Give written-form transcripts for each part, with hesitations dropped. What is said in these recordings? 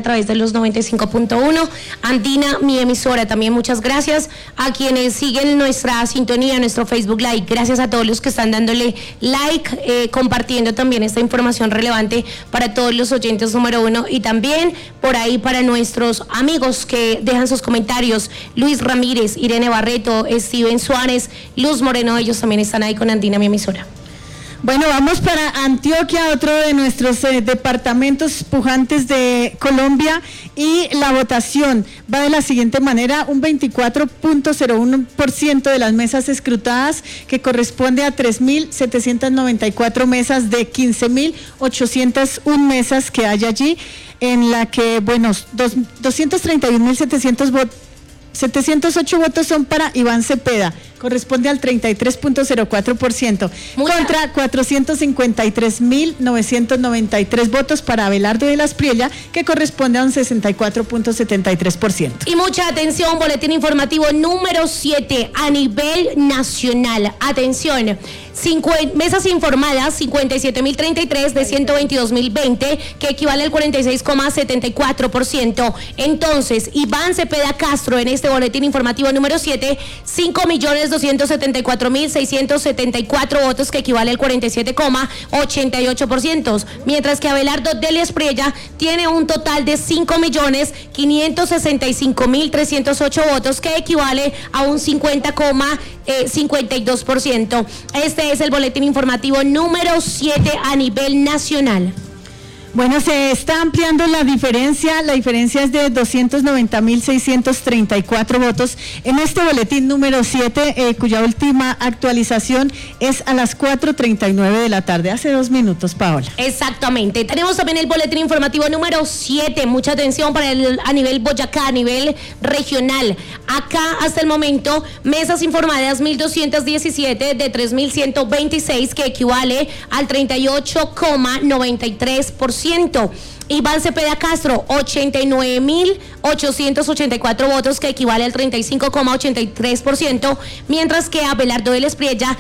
través de los 95.1. Andina, mi emisora, también muchas gracias a quienes siguen nuestra sintonía, nuestro Facebook Live. Gracias a todos los que están dándole like, compartiendo también esta información relevante para todos los oyentes número uno, y también por ahí para nuestros amigos que dejan sus comentarios. Luis Ramírez, Irene Barreto, Steven Suárez, Luz Moreno, ellos también están ahí con Andina, mi emisora. Bueno, vamos para Antioquia, otro de nuestros departamentos pujantes de Colombia, y la votación va de la siguiente manera: un 24.01% de las mesas escrutadas, que corresponde a 3.794 mesas de 15.801 mesas que hay allí, en la que, bueno, 231.708 votos son para Iván Cepeda, corresponde al 33.04%, contra 453.993 votos para Abelardo de la Espriella, que corresponde a un 64.73%. Y mucha atención, boletín informativo número 7 a nivel nacional. Atención, mesas informadas 57.033 de 122.020, que equivale al 46,74%. Entonces, Iván Cepeda Castro, en este boletín informativo número 7, 5.274.674 votos, que equivale al 47,88%, mientras que Abelardo de la Espriella tiene un total de 5.565.308 votos, que equivale a un 50,52%. Este es el boletín informativo número 7 a nivel nacional. Bueno, se está ampliando la diferencia es de 290.634 votos en este boletín número 7, cuya última actualización es a las 4:39 de la tarde, hace 2 minutos, Paola. Exactamente. Tenemos también el boletín informativo número 7, mucha atención para a nivel Boyacá, a nivel regional. Acá, hasta el momento, mesas informadas 1.217 de 3.126, que equivale al 38,93%. Iván Cepeda Castro, 89.884 votos, que equivale al 35,83%, mientras que Abelardo de la Espriella,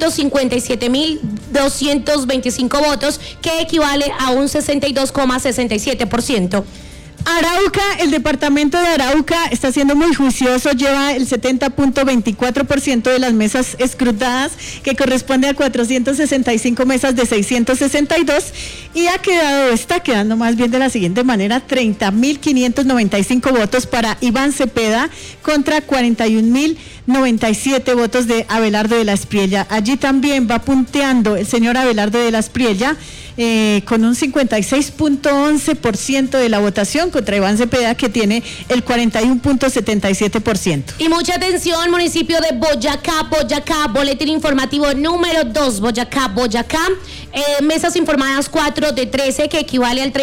157.225 votos, que equivale a un 62,67%. Arauca, el departamento de Arauca está siendo muy juicioso, lleva el 70.24% de las mesas escrutadas, que corresponde a 465 mesas de 662, y está quedando más bien de la siguiente manera: 30.595 votos para Iván Cepeda contra 41.097 votos de Abelardo de la Espriella. Allí también va punteando el señor Abelardo de la Espriella, con un 56.11% de la votación, contra Iván Cepeda, que tiene el 41.77%. Y mucha atención, municipio de Boyacá, boletín informativo número 2, Boyacá, mesas informadas 4 de 13, que equivale al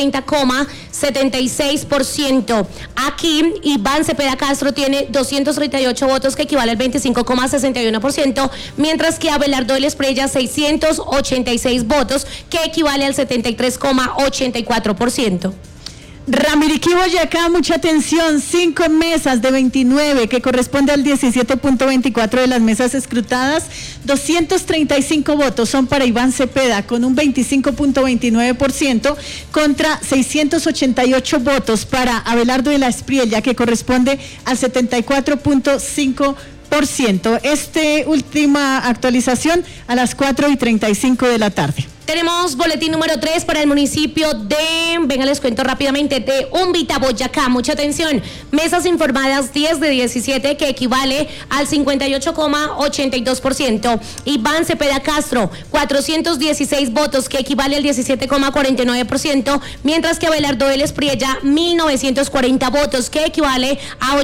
30,76%. Aquí, Iván Cepeda Castro tiene 238 votos, que equivale al 25,61%, mientras que Abelardo de la Espriella, 686 votos, que equivale al 73,84%. Ramiriquí, Boyacá, mucha atención: 5 mesas de 29, que corresponde al 17.24% de las mesas escrutadas. 235 votos son para Iván Cepeda, con un 25.29%, contra 688 votos para Abelardo de la Espriella, que corresponde al 74.5%. Última actualización a las 4:35 de la tarde. Tenemos boletín número 3 para el municipio de, les cuento rápidamente, de Umbita, Boyacá. Mucha atención, mesas informadas 10 de 17, que equivale al 58,82%. Iván Cepeda Castro, 416 votos, que equivale al 17,49%, mientras que Abelardo de la Espriella, 1.940 votos, que equivale a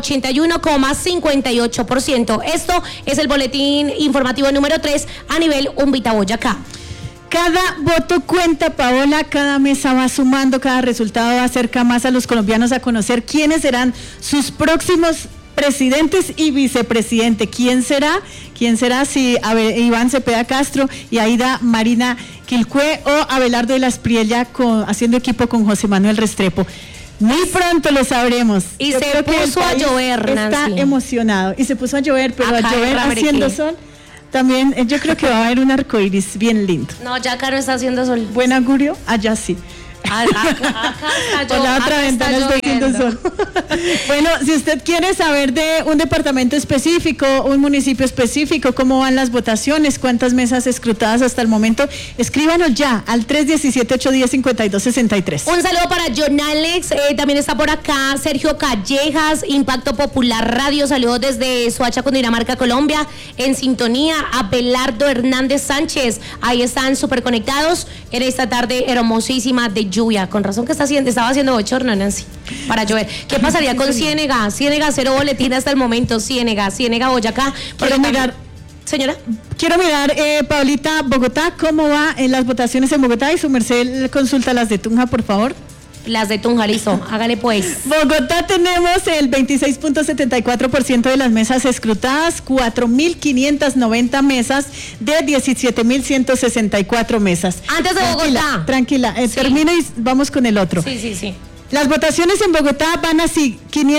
81,58%. Esto es el boletín informativo número 3 a nivel Umbita, Boyacá. Cada voto cuenta, Paola, cada mesa va sumando, cada resultado acerca más a los colombianos a conocer quiénes serán sus próximos presidentes y vicepresidente. ¿Quién será? Si Iván Cepeda Castro y Aida Marina Quilcue, o Abelardo de la Espriella haciendo equipo con José Manuel Restrepo. Muy pronto lo sabremos. Y se puso a llover, Nancy. Está emocionado. Y se puso a llover, pero acá a llover haciendo sol. También yo creo que va a haber un arcoíris bien lindo. No, ya acá no está haciendo sol. Buen augurio, allá sí. Acá está por la otra ventana está razón. Bueno, si usted quiere saber de un departamento específico, un municipio específico, cómo van las votaciones, cuántas mesas escrutadas hasta el momento, escríbanos ya al 317-810-5263. Un saludo para John Alex, también está por acá Sergio Callejas, Impacto Popular Radio, saludos desde Soacha, Cundinamarca, Colombia, en sintonía. Abelardo Hernández Sánchez, ahí están súper conectados en esta tarde hermosísima de lluvia. Con razón que estaba haciendo bochorno, Nancy, para llover. ¿Qué pasaría con Ciénega? Ciénega, 0 boletín hasta el momento. Ciénega, Boyacá. Quiero mirar, señora. Quiero mirar, Paulita, Bogotá, ¿cómo va en las votaciones en Bogotá? Y su merced consulta las de Tunja, por favor. Las de Tunja, listo, hágale pues. Bogotá tenemos el 26.74% de las mesas escrutadas, 4.590 mesas de 17.164 mesas. Antes de Bogotá. Tranquila, sí. Termina y vamos con el otro. Sí. Las votaciones en Bogotá van así: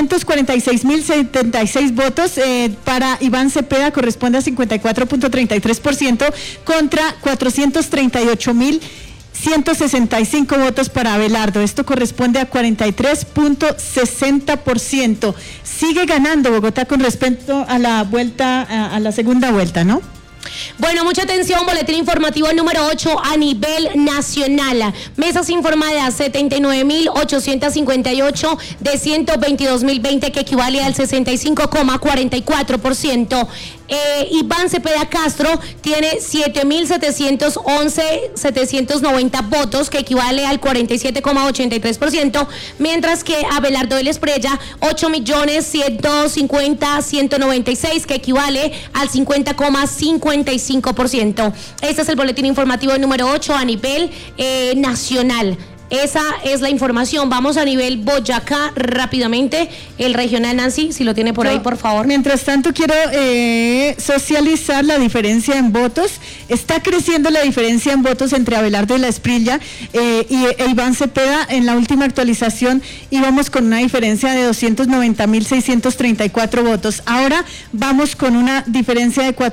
546.076 votos para Iván Cepeda, corresponde a 54.33%, contra 438.165 votos para Abelardo. Esto corresponde a 43.60%. Sigue ganando Bogotá con respecto a la segunda vuelta, ¿no? Bueno, mucha atención, boletín informativo número 8 a nivel nacional. Mesas informadas 79.858 de 122.020, que equivale al 65,44%. Iván Cepeda Castro tiene 7.790 votos, que equivale al 47,83%, mientras que Abelardo Vélez Prella 8.150.196, que equivale al 50,55%. Este es el boletín informativo número 8 a nivel nacional. Esa es la información. Vamos a nivel Boyacá rápidamente. El regional, Nancy, si lo tiene por ahí, por favor. Mientras tanto, quiero socializar la diferencia en votos. Está creciendo la diferencia en votos entre Abelardo y la Esprilla y Iván Cepeda. En la última actualización íbamos con una diferencia de 290.634 votos. Ahora vamos con una diferencia de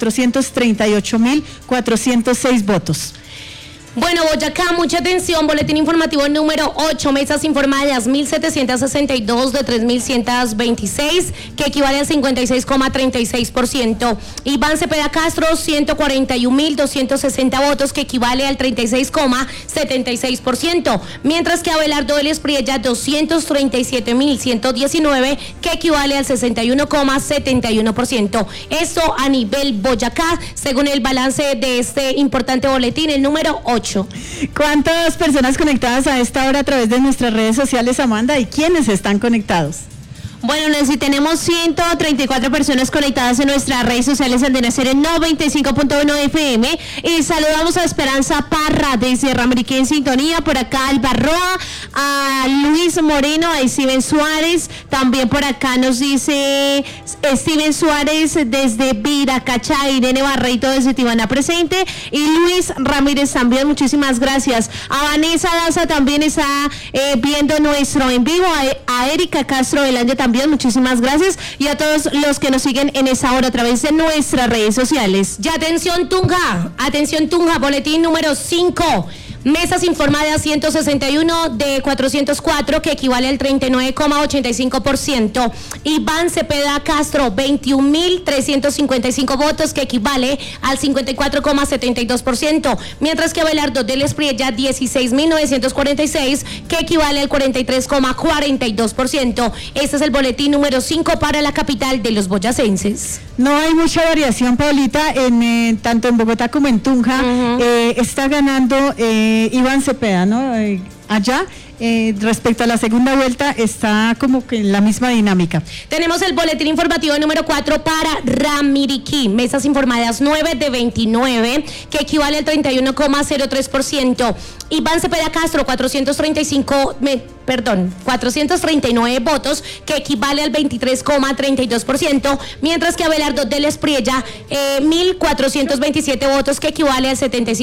438.406 votos. Bueno, Boyacá, mucha atención, boletín informativo número 8, mesas informadas 1.762 de 3.126, que equivale al 56,36%. Iván Cepeda Castro, 141.260 votos, que equivale al 36,76%, mientras que Abelardo Vélez Priella, 237.119, que equivale al 61,71%. Esto a nivel Boyacá, según el balance de este importante boletín, el número 8. ¿Cuántas personas conectadas a esta hora a través de nuestras redes sociales, Amanda? ¿Y quiénes están conectados? Bueno, Nancy, tenemos 134 personas conectadas en nuestras redes sociales en Nacer 95.1 FM, y saludamos a Esperanza Parra desde Ramiriquí en sintonía, por acá Alba Roa, a Luis Moreno, a Steven Suárez, también por acá nos dice Steven Suárez desde Viracachá, Irene Barreito desde Tibana presente, y Luis Ramírez también, muchísimas gracias. A Vanessa Daza también está viendo nuestro en vivo, a Erika Castro Belanja también, muchísimas gracias, y a todos los que nos siguen en esa hora a través de nuestras redes sociales. Ya, atención Tunja, boletín número 5. Mesas informadas 161 de 404, que equivale al 39,85%. Iván Cepeda Castro, 21.355 votos, que equivale al 54,72%. Mientras que Abelardo Vélez Priella, 16.946, que equivale al 43,42%. Este es el boletín número 5 para la capital de los boyacenses. No hay mucha variación, Paulita, tanto en Bogotá como en Tunja. Está ganando Iván Cepeda, ¿no? Allá, respecto a la segunda vuelta, está como que en la misma dinámica. Tenemos el boletín informativo número 4 para Ramiriquí. Mesas informadas 9 de 29, que equivale al 31,03%. Iván Cepeda Castro, 439 votos, que equivale al 23,32%, mientras que Abelardo Vélez Priella, 1.427 votos, que equivale al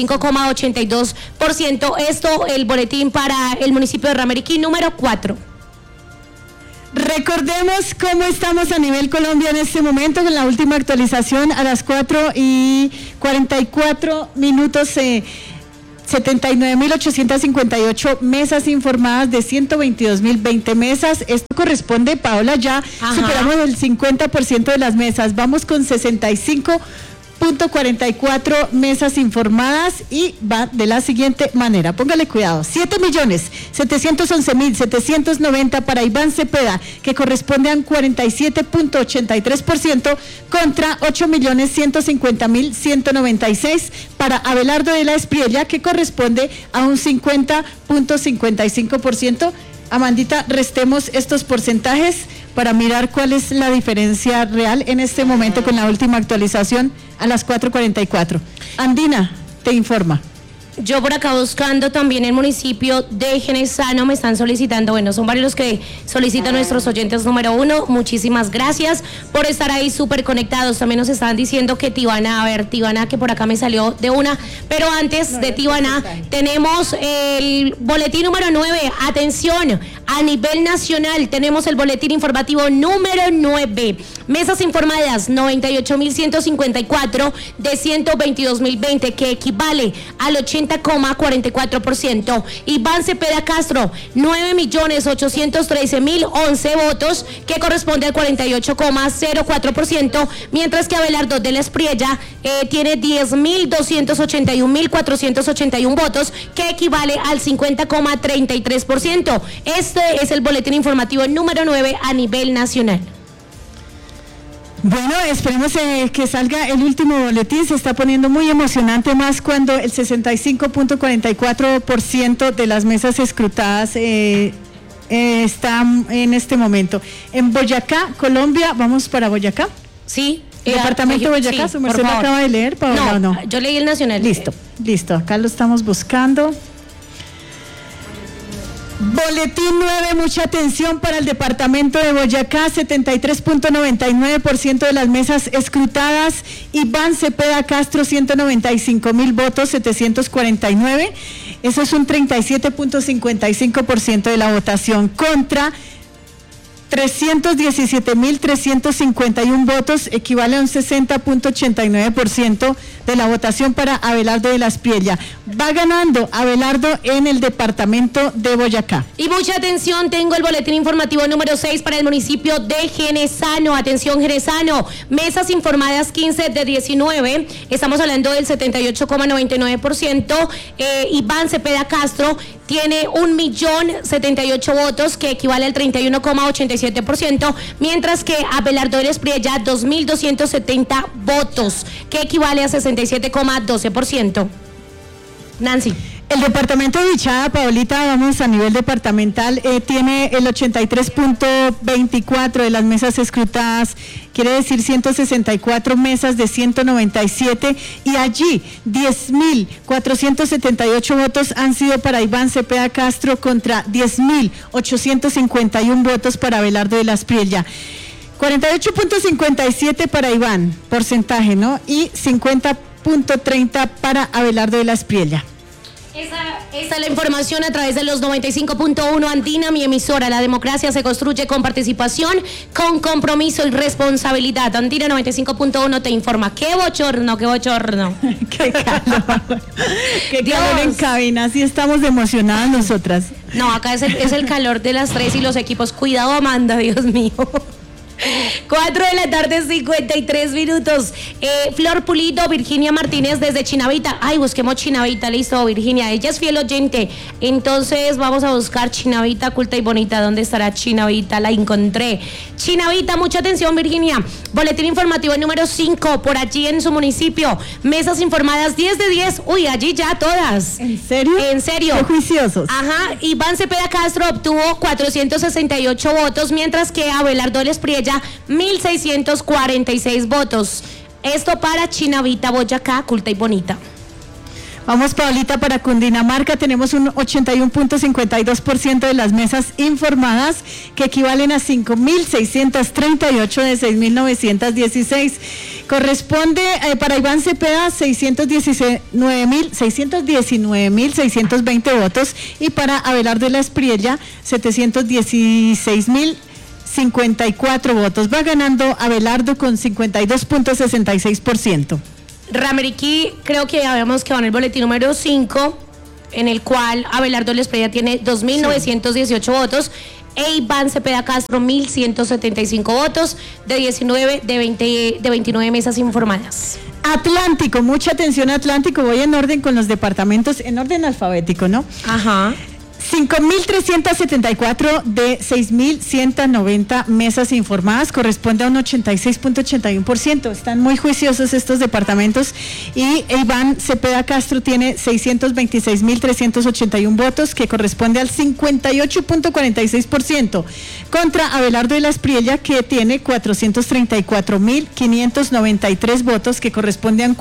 75,82%. Esto, el boletín para el municipio de Ramiriquí número 4. Recordemos cómo estamos a nivel Colombia en este momento, con la última actualización a las 4:44. 79.858 mesas informadas de 122.020 mesas. Esto corresponde, Paola, ya superamos el 50% de las mesas. Vamos con 65.44 mesas informadas y va de la siguiente manera. Póngale cuidado. 7.711.790 para Iván Cepeda, que corresponde a un 47.83% contra 8.150.196 para Abelardo de la Espriella, que corresponde a un 50.55%. Amandita, restemos estos porcentajes para mirar cuál es la diferencia real en este momento con la última actualización a las 4:44. Andina te informa. Yo por acá buscando también el municipio de Genesano, me están solicitando, bueno, son varios los que solicitan nuestros oyentes número 1, muchísimas gracias por estar ahí súper conectados. También nos estaban diciendo que Tibana, que por acá me salió de una, pero antes de Tibana tenemos el boletín número 9, atención, a nivel nacional tenemos el boletín informativo número 9, mesas informadas 98.154 de 122.020, que equivale al 80,44%. Iván Cepeda Castro, 9.813.011 votos, que corresponde al 48,04%, mientras que Abelardo de la Espriella tiene 10.281.481 votos, que equivale al 50,33%. Este es el boletín informativo número 9 a nivel nacional. Bueno, esperemos que salga el último boletín. Se está poniendo muy emocionante, más cuando el 65.44% de las mesas escrutadas están en este momento. En Boyacá, Colombia, ¿vamos para Boyacá? Sí. Departamento de Boyacá, ¿su merced lo acaba de leer, Paola? No, yo leí el nacional. Listo, acá lo estamos buscando. Boletín 9, mucha atención para el departamento de Boyacá, 73.99% de las mesas escrutadas. Iván Cepeda Castro, 195.000 votos, 749. Eso es un 37.55% de la votación contra 317.351 votos, equivale a un 60.89% de la votación para Abelardo de la Espriella. Va ganando Abelardo en el departamento de Boyacá. Y mucha atención, tengo el boletín informativo número 6 para el municipio de Genesano. Atención, Genesano, mesas informadas 15 de 19, estamos hablando del 78,99%. Iván Cepeda Castro tiene 1.078.000 votos, que equivale al 31,87%, mientras que Abelardo de la Espriella 2.270 votos, que equivale a 67,12%. Nancy. El departamento de Vichada, Paolita, vamos a nivel departamental, tiene el 83.24 de las mesas escrutadas, quiere decir 164 mesas de 197, y allí 10.478 votos han sido para Iván Cepeda Castro contra 10.851 votos para Abelardo de la Espriella. 48.57 para Iván, porcentaje, ¿no? Y 50.30 para Abelardo de la Espriella. Esa es la información a través de los 95.1 Andina, mi emisora. La democracia se construye con participación, con compromiso y responsabilidad. Andina 95.1 te informa. ¡Qué bochorno, qué bochorno! ¡Qué calor! ¡Qué calor en cabina! Así estamos emocionadas nosotras. No, acá es el calor de las 3 y los equipos. Cuidado, Amanda, Dios mío. 4 de la tarde, 53 minutos. Flor Pulido, Virginia Martínez desde Chinavita. Ay, busquemos Chinavita, listo, Virginia. Ella es fiel oyente. Entonces vamos a buscar Chinavita, culta y bonita. ¿Dónde estará Chinavita? La encontré. Chinavita, mucha atención, Virginia. Boletín informativo número 5, por allí en su municipio. Mesas informadas 10 de 10. Uy, allí ya todas. ¿En serio? En serio. Qué juiciosos. Ajá. Iván Cepeda Castro obtuvo 468 votos, mientras que Abelardo de la Espriella 1.646 votos. Esto para Chinavita, Boyacá, culta y bonita. Vamos, Paulita, para Cundinamarca tenemos un 81.52% de las mesas informadas, que equivalen a 5.638 de 6.916. Corresponde para Iván Cepeda 619.620 votos, y para Abelardo de la Espriella 716.054 votos. Va ganando Abelardo con 52.66%. Rameriquí, creo que habíamos quedado en el boletín número 5. en el cual Abelardo Lesprilla tiene 2.918 votos e Iván Cepeda Castro 1.175 votos de 29 mesas informadas. Atlántico, mucha atención Atlántico, voy en orden con los departamentos, en orden alfabético, ¿no? Ajá. 5.374 de 6.190 mesas informadas, corresponde a un 86.81%. Están muy juiciosos estos departamentos y Iván Cepeda Castro tiene 626.381 votos, que corresponde al 58.46%, contra Abelardo de la Espriella, que tiene 434.593 votos, que corresponde a un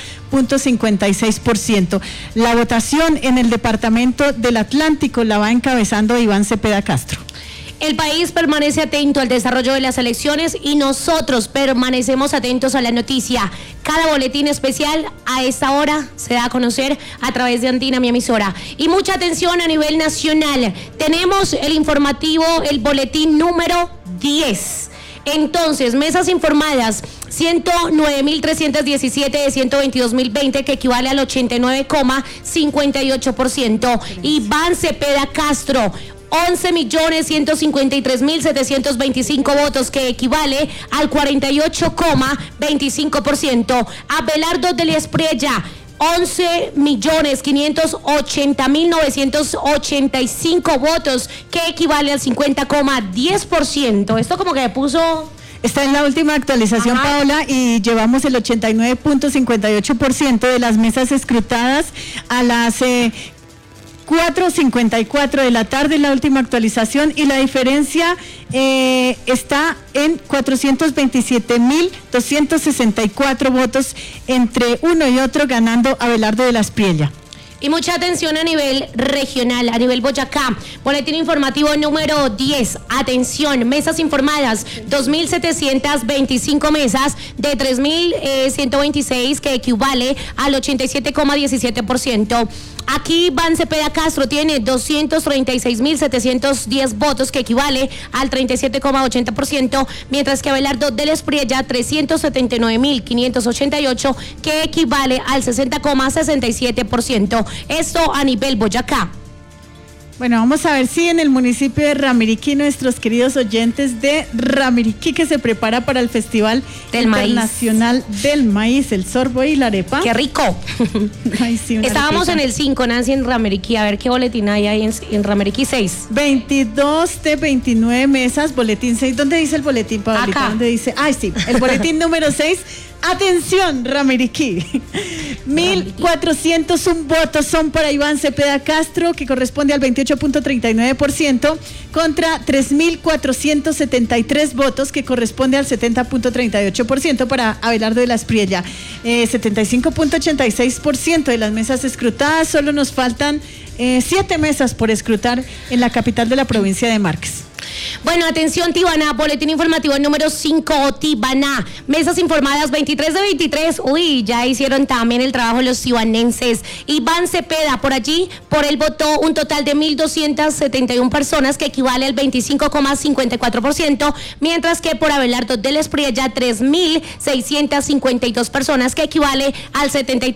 40.56%. La votación en el departamento del Atlántico la va encabezando Iván Cepeda Castro. El país permanece atento al desarrollo de las elecciones y nosotros permanecemos atentos a la noticia. Cada boletín especial a esta hora se da a conocer a través de Andina, mi emisora. Y mucha atención a nivel nacional. Tenemos el informativo, el boletín número 10. Entonces, mesas informadas, 109.317 de 122.020, que equivale al 89,58%. Iván Cepeda Castro, 11.153.725 votos, que equivale al 48,25%. Abelardo de la Espriella, 11.580.985 votos, que equivale al 50,10%. Esto como que puso... Está en la última actualización, ajá, Paola, y llevamos el 89.58% de las mesas escrutadas a las 4:54 de la tarde, la última actualización, y la diferencia está en 427.264 votos entre uno y otro, ganando Abelardo de la Espriella. Y mucha atención a nivel regional, a nivel Boyacá. Boletín informativo número 10. Atención, mesas informadas, 2.725 mesas de 3.126, que equivale al 87,17%. Aquí Iván Cepeda Castro tiene 236.710 votos, que equivale al 37,80%, mientras que Abelardo de la Espriella 379.588, que equivale al 60,67%. Esto a nivel Boyacá. Bueno, vamos a ver si en el municipio de Ramiriquí, nuestros queridos oyentes de Ramiriquí, que se prepara para el Festival Internacional del Maíz, el sorbo y la arepa. ¡Qué rico! Ay, sí, estábamos arepita. En el 5, Nancy, en Ramiriquí. A ver qué boletín hay ahí en Ramiriquí 6. 22 de 29 mesas, boletín 6. ¿Dónde dice el boletín, Pablita? Acá. ¿Dónde dice? Ay, sí, el boletín número 6. Atención, Ramiriquí. 1.401 votos son para Iván Cepeda Castro, que corresponde al 28.39%, contra 3.473 votos, que corresponde al 70.38% para Abelardo de la Espriella. 75.86% de las mesas escrutadas. Solo nos faltan 7 mesas por escrutar en la capital de la provincia de Márquez. Bueno, atención, Tibaná, boletín informativo número 5, Tibaná, mesas informadas 23 de 23, uy, ya hicieron también el trabajo los tibanenses. Iván Cepeda, por allí, por él votó un total de 1.271 personas, que equivale al 25,54%, mientras que por Abelardo de la Espriella 3.652 personas, que equivale al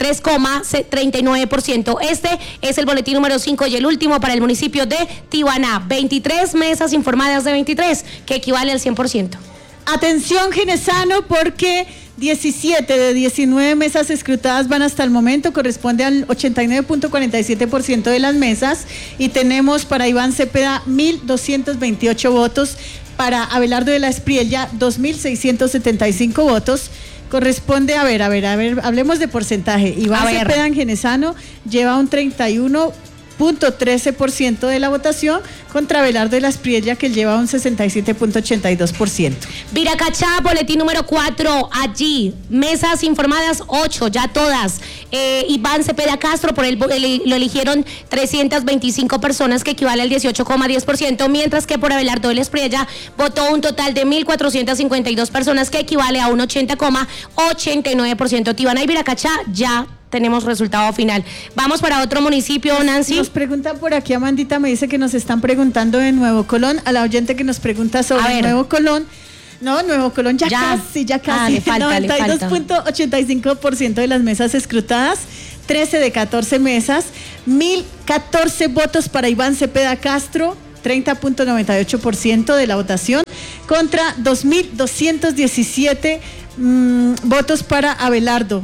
73,39%. Este es el boletín número 5 y el último para el municipio de Tibaná, 23 mesas informadas de 23, que equivale al 100%. Atención, Genesano, porque 17 de 19 mesas escrutadas van hasta el momento, corresponde al 89.47% de las mesas, y tenemos para Iván Cepeda 1.228 votos, para Abelardo de la Espriella 2.675 votos. Corresponde, a ver, hablemos de porcentaje. Iván Cepeda en Genesano lleva un 31.13% de la votación, contra Abelardo de la Espriella, que lleva un 67.82%. Viracachá, boletín número 4, allí, mesas informadas 8, ya todas. Iván Cepeda Castro, por él lo eligieron 325 personas, que equivale al 18,10%, mientras que por Abelardo de la Espriella votó un total de 1.452 personas, que equivale a un 80,89%. Tibaná y Viracachá ya tenemos resultado final. Vamos para otro municipio, Nancy. Nos preguntan por aquí, Amandita me dice que nos están preguntando de Nuevo Colón, a la oyente que nos pregunta sobre Nuevo Colón. No, Nuevo Colón ya casi. Le falta. 92.85% de las mesas escrutadas. 13 de 14 mesas, 1.014 votos para Iván Cepeda Castro, 30.98% de la votación, contra 2.217 votos para Abelardo,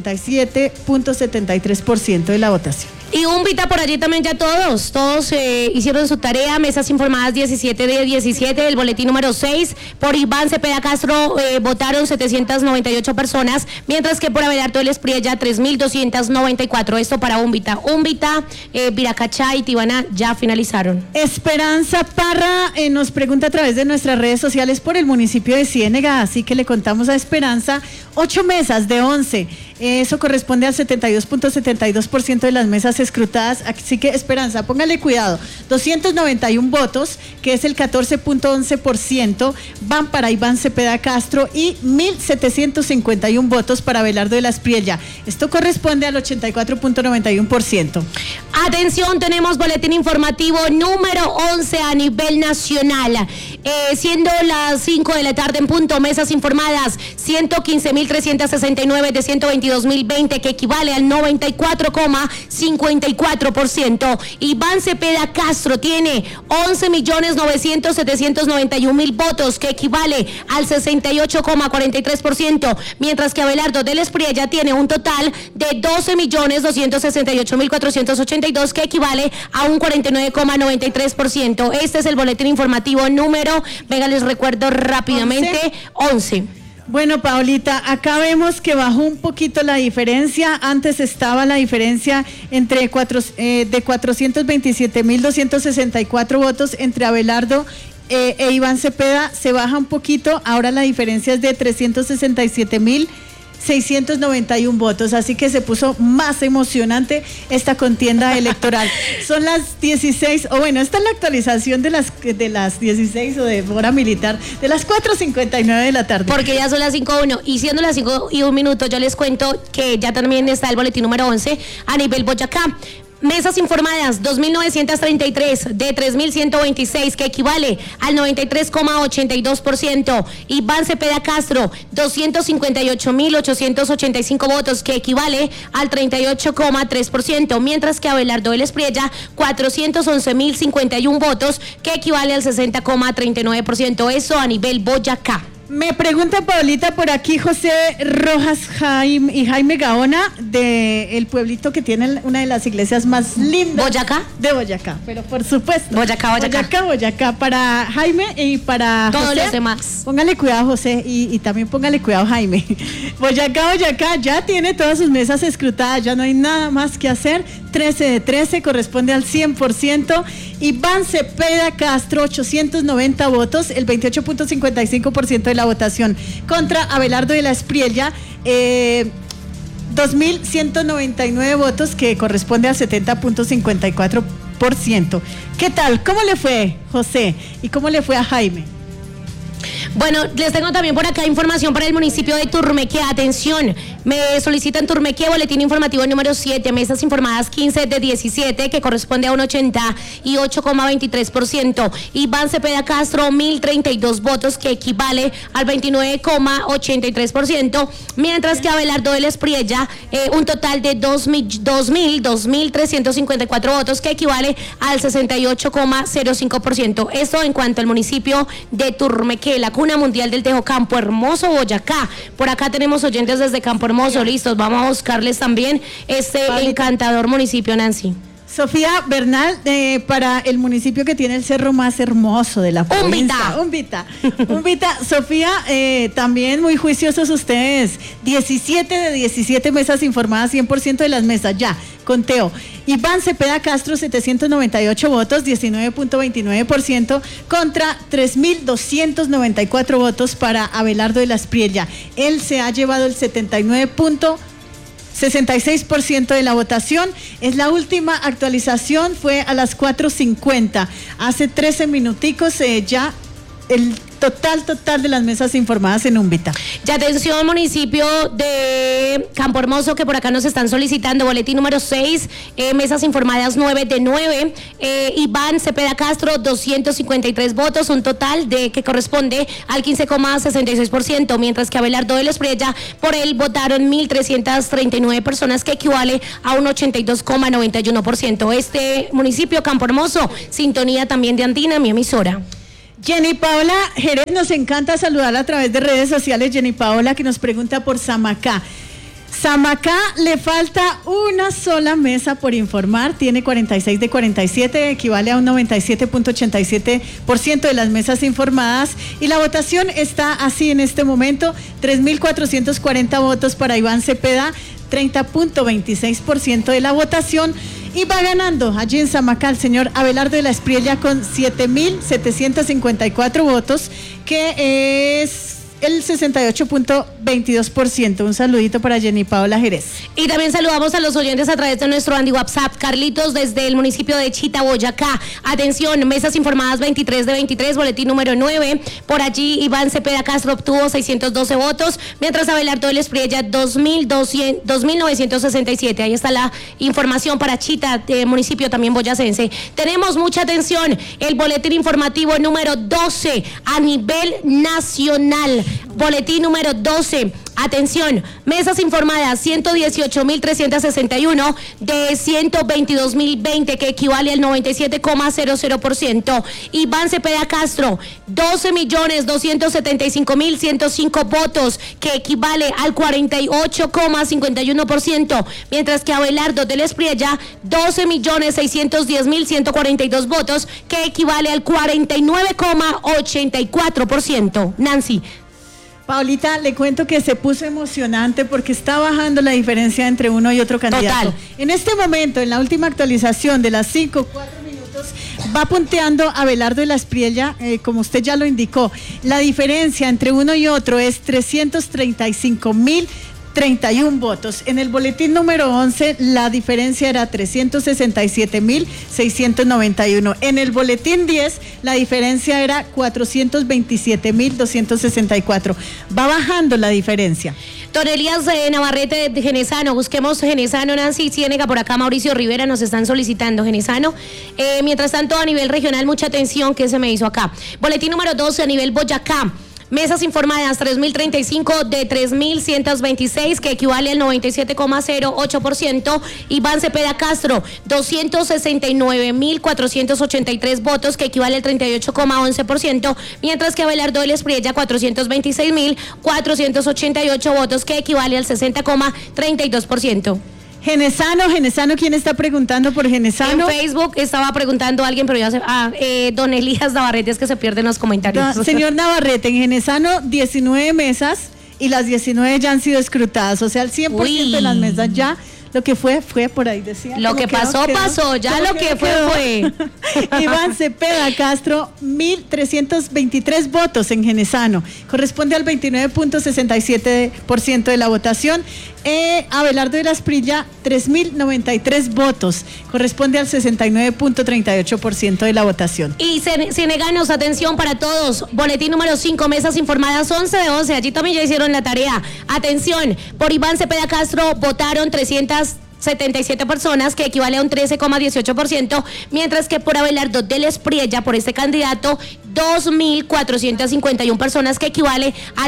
67.73% de la votación. Y un vita por allí también ya todos hicieron su tarea, mesas informadas 17 de 17, el boletín número 6, por Iván Cepeda Castro votaron 798 personas, mientras que por Abelardo del Espriella 3.294, esto para Umbita, Viracachá y Tibana ya finalizaron. Esperanza Parra nos pregunta a través de nuestras redes sociales por el municipio de Ciénega, así que le contamos a Esperanza 8 mesas de 11, eso corresponde al 72.72% de las mesas escrutadas, así que Esperanza, póngale cuidado, 291 votos, que es el 14.11%, van para Iván Cepeda Castro y 1.751 votos para Abelardo de la Espriella. Esto corresponde al 84.91%. Atención, tenemos boletín informativo número 11 a nivel nacional. Siendo las 5 de la tarde en punto, mesas informadas 115.369 de 122.020, que equivale al 94,54%. Iván Cepeda Castro tiene 11.900.791.000 votos, que equivale al 68,43%, mientras que Abelardo del Espriella tiene un total de 12.268.482, que equivale a un 49,93%. Este es el boletín informativo número, venga, les recuerdo rápidamente, 11. Bueno, Paolita, acá vemos que bajó un poquito la diferencia. Antes estaba la diferencia entre de 427.264 votos entre Abelardo e Iván Cepeda. Se baja un poquito, ahora la diferencia es de 367.691 votos, así que se puso más emocionante esta contienda electoral. Son las 16, o bueno, esta es la actualización de las 16 o de hora militar, de las 4:59 de la tarde. Porque ya son las 5:01, y siendo las 5:01, yo les cuento que ya también está el boletín número 11 a nivel Boyacá. Mesas informadas, 2.933 de 3.126, que equivale al 93,82%. Iván Cepeda Castro, 258.885 votos, que equivale al 38,3%. Mientras que Abelardo del Espriella, 411.051 votos, que equivale al 60,39%. Eso a nivel Boyacá. Me pregunta Paolita por aquí José Rojas y Jaime Gaona, del pueblito que tiene una de las iglesias más lindas. ¿Boyacá? De Boyacá, pero por supuesto. Boyacá. Boyacá, para Jaime y para todos José. Los demás. Póngale cuidado, José, y también póngale cuidado, Jaime. Boyacá ya tiene todas sus mesas escrutadas, ya no hay nada más que hacer. 13 de 13, corresponde al 100%. Iván Cepeda Castro, 890 votos, el 28.55% de la votación. Contra Abelardo de la Espriella, 2.199 votos, que corresponde al 70.54%. ¿Qué tal? ¿Cómo le fue, José? ¿Y cómo le fue a Jaime? Bueno, les tengo también por acá información para el municipio de Turmeque. Atención, me solicitan Turmeque, boletín informativo número 7, mesas informadas 15 de 17, que corresponde a un 88,23%. Iván Cepeda Castro, 1.032 votos, que equivale al 29,83%, mientras que Abelardo del Espriella, un total de 2.354 votos, que equivale al 68,05%. Esto en cuanto al municipio de Turmeque, la cuna mundial del tejo, Campo Hermoso, Boyacá. Por acá tenemos oyentes desde Campo Hermoso, listos, vamos a buscarles también este encantador municipio, Nancy. Sofía Bernal, para el municipio que tiene el cerro más hermoso de la provincia. Umbita. Sofía, también muy juiciosos ustedes. 17 de 17 mesas informadas, 100% de las mesas, ya, conteo. Iván Cepeda Castro, 798 votos, 19.29%, contra 3.294 votos para Abelardo de la Espriella. Él se ha llevado el 66% de la votación. Es la última actualización, fue a las 4:50. Hace 13 minuticos ya total de las mesas informadas en Úmbita. Y atención, municipio de Campo Hermoso, que por acá nos están solicitando boletín número 6, mesas informadas 9 de 9. Iván Cepeda Castro, 253 votos, un total de que corresponde al 15,66%, mientras que Abelardo de los Priella, por él votaron 1.339 personas, que equivale a un 82,91%. Este municipio, Campo Hermoso, sintonía también de Andina, mi emisora. Jenny Paola Jerez, nos encanta saludarla a través de redes sociales. Jenny Paola, que nos pregunta por Samacá. Samacá le falta una sola mesa por informar, tiene 46 de 47, equivale a un 97.87% de las mesas informadas, y la votación está así en este momento: 3.440 votos para Iván Cepeda, 30.26% de la votación, y va ganando allí en Samacá el señor Abelardo de la Espriella con 7.754 votos, que es el 68.22%. Un saludito para Jenny Paola Jerez. Y también saludamos a los oyentes a través de nuestro Andy WhatsApp. Carlitos, desde el municipio de Chita, Boyacá. Atención, mesas informadas 23 de 23, boletín número 9. Por allí Iván Cepeda Castro obtuvo 612 votos, mientras Abelardo de la Espriella 2.967. Ahí está la información para Chita, municipio también boyacense. Tenemos mucha atención, el boletín informativo número 12 a nivel nacional. Boletín número 12. Atención, mesas informadas 118.361 de 122.020, que equivale al 97,00%. Iván Cepeda Castro, 12.275.105 votos, que equivale al 48,51%, mientras que Abelardo de la Espriella, 12.610.142 votos, que equivale al 49,84%. Nancy. Paulita, le cuento que se puso emocionante porque está bajando la diferencia entre uno y otro candidato. Total. En este momento, en la última actualización de las 5:04, va punteando Abelardo de la Espriella, como usted ya lo indicó. La diferencia entre uno y otro es 335.031 votos. En el boletín número 11 la diferencia era 367.691. En el boletín 10 la diferencia era 427.264. Va bajando la diferencia. Don Elías Navarrete de Genesano, busquemos Genesano. Nancy Ciénega, por acá Mauricio Rivera nos están solicitando Genesano. Mientras tanto, a nivel regional, mucha atención que se me hizo acá. Boletín número 12 a nivel Boyacá. Mesas informadas 3.035 de 3.126, que equivale al 97,08%. Iván Cepeda Castro, 269.483 votos, que equivale al 38,11%, mientras que Abelardo de la Espriella, 426.488 votos, que equivale al 60,32%. Genesano, ¿quién está preguntando por Genesano? En Facebook estaba preguntando a alguien, pero ya se... don Elías Navarrete, es que se pierden los comentarios. Señor Navarrete, en Genesano 19 mesas y las 19 ya han sido escrutadas, o sea, el 100% de las mesas ya. Lo que fue, por ahí decía. Lo que pasó, pasó. Ya lo que fue. Iván Cepeda Castro, 1.323 votos en Genesano. Corresponde al 29.67% de la votación. Abelardo de la Espriella, 3.093 votos. Corresponde al 69.38% de la votación. Y Ciéneganos, atención para todos. Boletín número 5, mesas informadas 11 de 11. Allí también ya hicieron la tarea. Atención, por Iván Cepeda Castro votaron 377 personas, que equivale a un 13,18%, mientras que por Abelardo de la Espriella, por este candidato, 2.451 personas, que equivale al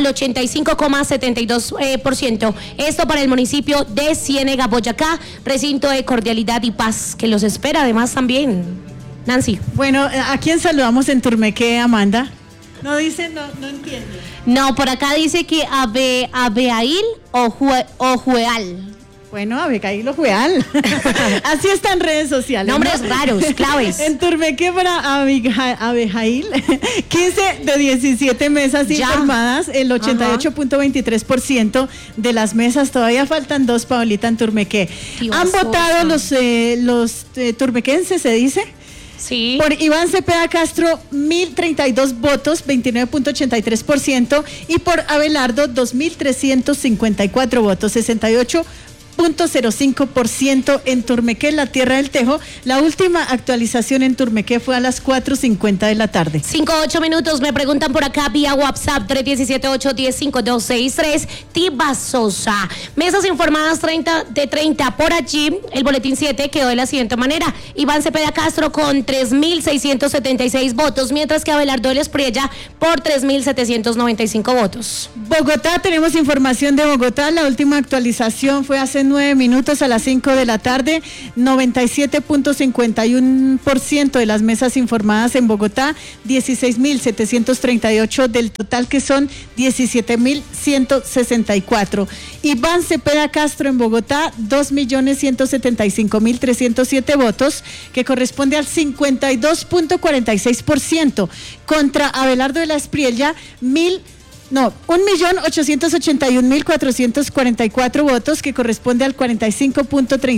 85,72%. Esto para el municipio de Ciénega, Boyacá, recinto de cordialidad y paz, que los espera además también. Nancy. Bueno, ¿a quién saludamos en Turmequé, Amanda? No dice, no entiendo. No, por acá dice que Abeail o Jueal. Bueno, Abigail Ojueal. Así está en redes sociales. Nombres raros, claves. En Turmequé para Abigail, 15 de 17 mesas informadas, el 88.23% de las mesas. Todavía faltan 2, Paulita, en Turmequé. Han votado los turmequenses, se dice. Sí. Por Iván Cepeda Castro, 1.032 votos, 29.83%, y por Abelardo, 2.354 votos, 68 0.05% en Turmequé, la Tierra del Tejo. La última actualización en Turmequé fue a las 4:50 de la tarde. 5-8 minutos, me preguntan por acá vía WhatsApp 317-810-5263. Tiba Sosa, mesas informadas 30 por allí. El boletín 7 quedó de la siguiente manera: Iván Cepeda Castro con 3.676 votos, mientras que Abelardo Vélez Priella por 3.795 votos. Bogotá, tenemos información de Bogotá. La última actualización fue hace 9 minutos a las 5 de la tarde. 97.51% de las mesas informadas en Bogotá, 16.738 del total, que son 17.164. Iván Cepeda Castro en Bogotá, 2.175.307 votos, que corresponde al 52.46%, contra Abelardo Vélez Priella, 1.881.444 votos, que corresponde al 45.30%.